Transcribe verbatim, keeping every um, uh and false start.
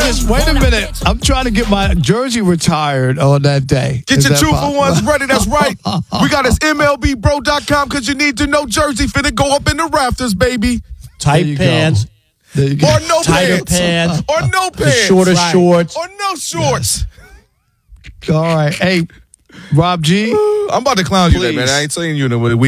minute. Wait a minute. I'm trying to get my jersey retired on that day. Get Is your that two for possible? ones ready. That's right. We got us M L B bro dot com because you need to know jersey finna go up in the rafters, baby. There you Tight pants. go. There you go. Or no Tighter pants. pants. Or no The pants. shorter Right. shorts. Or no shorts. All right. Hey, Rob G. I'm about to clown you today, Please. man. I ain't saying you in a week.